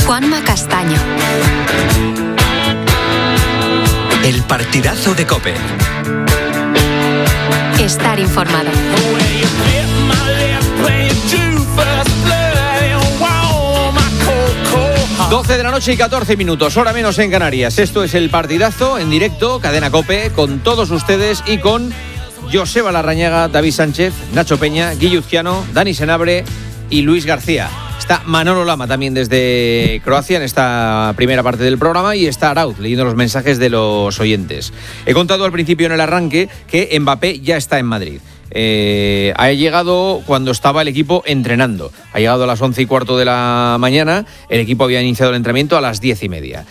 Juanma Castaño. El partidazo de COPE. Estar informado. 12 de la noche y 14 minutos, hora menos en Canarias. Esto es el partidazo en directo, Cadena COPE, con todos ustedes y con Joseba Larrañaga, David Sánchez, Nacho Peña, Guilluzquiano, Dani Senabre y Luis García. Está Manolo Lama también desde Croacia en esta primera parte del programa y está Arauz leyendo los mensajes de los oyentes. He contado al principio en el arranque que Mbappé ya está en Madrid. Ha llegado cuando estaba el equipo entrenando. Ha llegado a las 11:15 de la mañana. El equipo había iniciado el entrenamiento a las 10:30.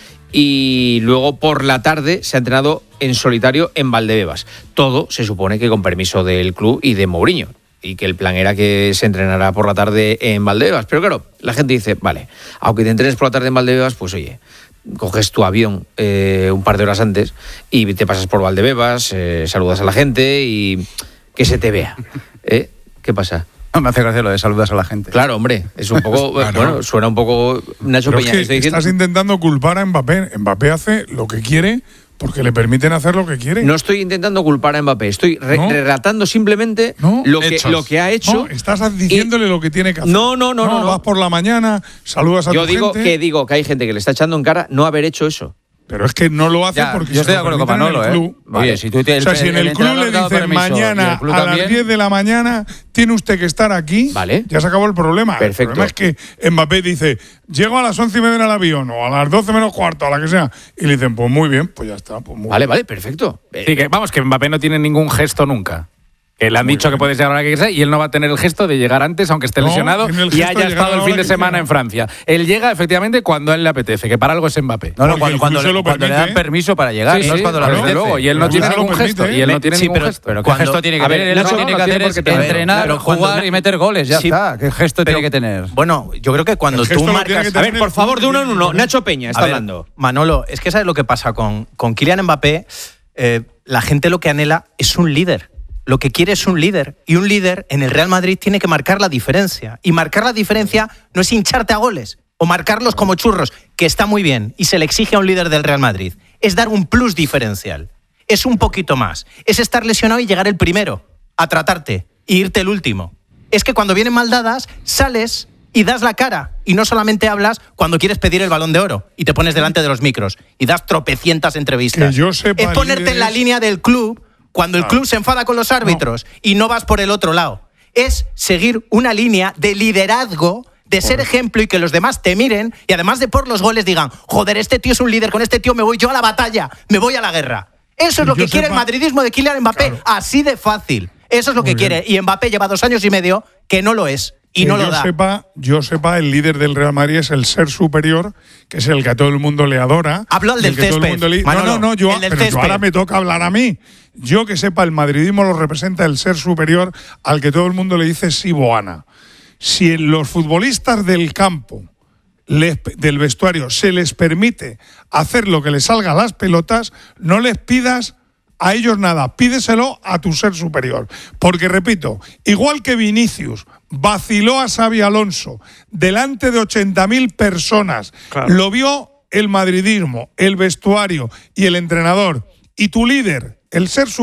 Y luego por la tarde se ha entrenado en solitario en Valdebebas. Todo se supone que con permiso del club y de Mourinho. Y que el plan era que se entrenara por la tarde en Valdebebas. Pero claro, la gente dice, vale, aunque te entrenes por la tarde en Valdebebas, pues oye, coges tu avión un par de horas antes y te pasas por Valdebebas, saludas a la gente y que se te vea. ¿Qué pasa? No, me hace gracia lo de saludas a la gente. Claro, hombre, es un poco, claro. Bueno, suena un poco Nacho Pero Peña. Es que estás intentando culpar a Mbappé. Mbappé hace lo que quiere porque le permiten hacer lo que quiere. No estoy intentando culpar a Mbappé, estoy relatando simplemente lo que ha hecho. No, estás diciéndole lo que tiene que hacer. No. Vas por la mañana, saludas a tu gente. Yo digo que hay gente que le está echando en cara no haber hecho eso. Pero es que no lo hace porque yo estoy de acuerdo con Manolo, Vale. Oye, si tú o sea, si en el club le dicen mañana a las 10 de la mañana tiene usted que estar aquí, vale, ya se acabó el problema. Perfecto. El problema es que Mbappé dice, llego a las 11:30 en el avión o a las 12 menos cuarto, a la que sea, y le dicen, pues muy bien, pues ya está. Pues muy vale, perfecto. Sí, que Mbappé no tiene ningún gesto nunca. Que le han dicho que puedes llegar a la que sea y él no va a tener el gesto de llegar antes, aunque esté lesionado y haya estado el fin de semana en Francia. Él llega efectivamente cuando a él le apetece, que para algo es Mbappé. No, cuando le dan permiso para llegar, no es cuando le apetece. Luego, y él no tiene ningún gesto. Y él no tiene ningún gesto. Pero ¿qué gesto tiene que tener? Él lo que tiene que hacer es entrenar, jugar y meter goles, ya está. ¿Qué gesto tiene que tener? Bueno, yo creo que cuando tú marcas... A ver, por favor, de uno en uno. Nacho Peña está hablando. Manolo, es que ¿sabes lo que pasa con Kylian Mbappé? La gente lo que anhela es un líder. Lo que quiere es un líder. Y un líder en el Real Madrid tiene que marcar la diferencia. Y marcar la diferencia no es hincharte a goles o marcarlos como churros, que está muy bien y se le exige a un líder del Real Madrid. Es dar un plus diferencial. Es un poquito más. Es estar lesionado y llegar el primero a tratarte e irte el último. Es que cuando vienen mal dadas, sales y das la cara. Y no solamente hablas cuando quieres pedir el Balón de Oro y te pones delante de los micros y das tropecientas entrevistas. Que yo sepa, es ponerte en la línea del club cuando el club se enfada con los árbitros y no vas por el otro lado. Es seguir una línea de liderazgo, de ser ejemplo y que los demás te miren y además de por los goles digan, joder, este tío es un líder, con este tío me voy yo a la batalla, me voy a la guerra. Eso es lo que quiere el madridismo de Kylian Mbappé, claro. Así de fácil. Eso es lo que quiere. Y Mbappé lleva 2 años y medio que no lo es. Y no lo da. Yo sepa, el líder del Real Madrid es el ser superior, que es el que a todo el mundo le adora. Hablo al del césped. Yo ahora me toca hablar a mí. Yo que sepa, el madridismo lo representa el ser superior al que todo el mundo le dice sí, Boana. Si en los futbolistas del campo, del vestuario, se les permite hacer lo que les salga a las pelotas, no les pidas a ellos nada, pídeselo a tu ser superior. Porque, repito, igual que Vinicius vaciló a Xabi Alonso delante de 80.000 personas, claro. Lo vio el madridismo, el vestuario y el entrenador. Y tu líder, el ser superior,